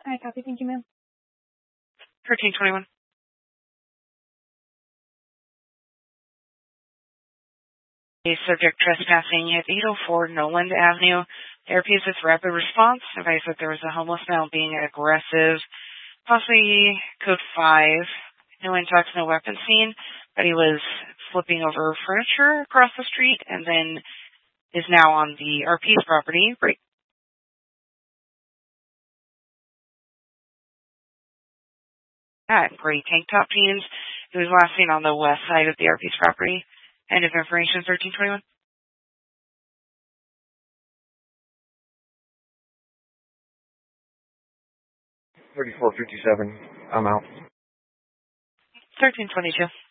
Hi, copy. Thank you, ma'am. 1321. A subject trespassing at 804 Noland Avenue. Therapies with rapid response advised that there was a homeless male being aggressive, possibly code 5. No intox, no weapon seen, but he was flipping over furniture across the street and then is now on the RP's property. Right. Gray tank top jeans. He was last seen on the west side of the RP's property. End of information, 1321. 3457. I'm out. 1322.